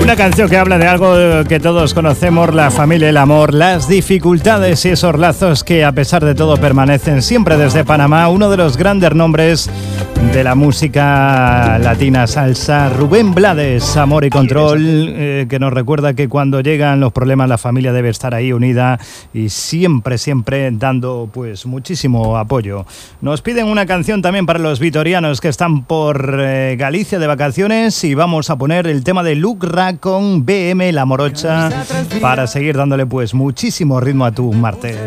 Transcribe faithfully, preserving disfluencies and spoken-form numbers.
Una canción que habla de algo que todos conocemos, la familia, el amor, las dificultades y esos lazos que a pesar de todo permanecen siempre desde Panamá. Uno de los grandes nombres de la música latina, salsa, Rubén Blades, Amor y Control, eh, que nos recuerda que cuando llegan los problemas la familia debe estar ahí unida y siempre, siempre dando pues muchísimo apoyo. Nos piden una canción también para los vitorianos que están por eh, Galicia de vacaciones y vamos a poner el tema de Lucra con B M La Morocha para seguir dándole pues muchísimo ritmo a tu martes.